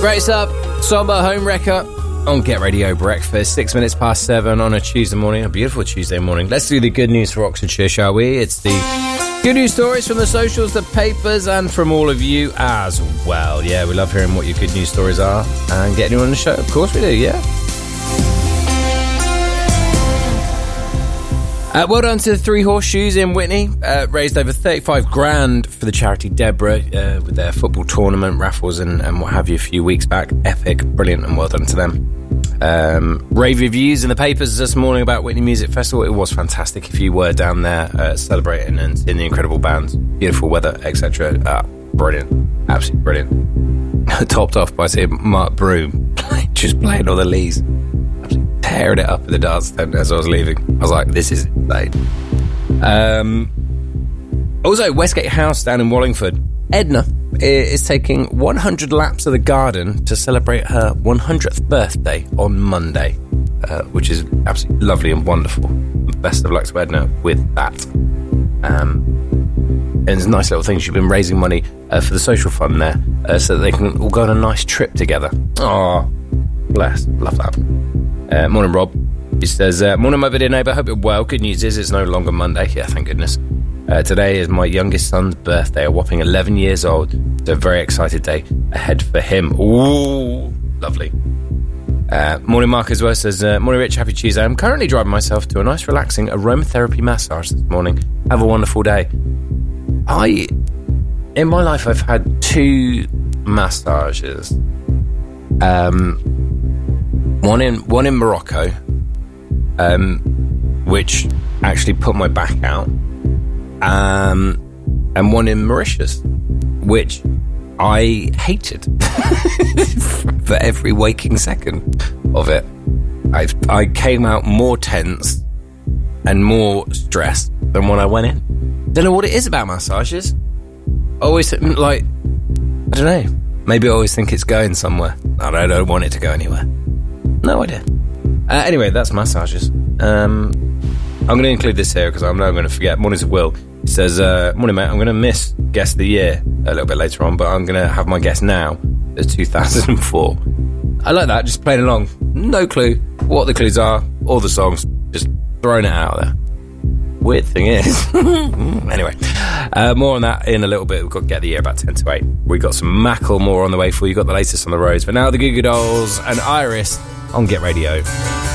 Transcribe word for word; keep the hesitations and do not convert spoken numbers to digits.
Great stuff. Somber Home Wrecker on Get Radio Breakfast. Six minutes past seven on a Tuesday morning. A beautiful Tuesday morning. Let's do the good news for Oxfordshire, shall we? It's the good news stories from the socials, the papers, and from all of you as well. Yeah, we love hearing what your good news stories are and getting you on the show. Of course we do, yeah. Uh, well done to the Three Horseshoes in Witney. Uh, raised over thirty-five grand for the charity Deborah uh, with their football tournament, raffles and, and what have you a few weeks back. Epic, brilliant, and well done to them. Um, rave reviews in the papers this morning about Witney Music Festival. It was fantastic. If you were down there uh, celebrating and seeing the incredible bands, beautiful weather, et cetera. Uh, brilliant, absolutely brilliant. Topped off by seeing Mark Broom just playing all the leads. Tearing it up in the dance tent as I was leaving. I was like, this is insane. Um, also, Westgate House down in Wallingford. Edna is taking one hundred laps of the garden to celebrate her one hundredth birthday on Monday, uh, which is absolutely lovely and wonderful. Best of luck to Edna with that. Um, and it's a nice little thing. She's been raising money uh, for the social fund there uh, so that they can all go on a nice trip together. Oh, bless. Love that. Uh, morning, Rob. He says, uh, morning, my dear neighbour. Hope you're well. Good news is it's no longer Monday. Yeah, thank goodness. Uh, today is my youngest son's birthday, a whopping eleven years old. It's a very excited day ahead for him. Ooh, lovely. Uh, morning, Mark as well says, uh, morning, Rich. Happy Tuesday. I'm currently driving myself to a nice, relaxing aromatherapy massage this morning. Have a wonderful day. I, in my life, I've had two massages. Um... One in one in Morocco, um, which actually put my back out, um, and one in Mauritius, which I hated for every waking second of it. I I came out more tense and more stressed than when I went in. Don't know what it is about massages. I always like I don't know. Maybe I always think it's going somewhere. I don't, I don't want it to go anywhere. No idea. Uh, anyway, that's massages. Um, I'm going to include this here because I'm now going to forget. Morning to Will. He says, uh, morning, mate. I'm going to miss guest of the year a little bit later on, but I'm going to have my guest now. It's two thousand four. I like that. Just playing along. No clue what the clues are or the songs. Just throwing it out there. Weird thing is. Anyway, uh, more on that in a little bit. We've got to get the year about ten to eight. We've got some Macklemore on the way for you. Got the latest on the roads. But now the Goo Goo Dolls and Iris on Get Radio.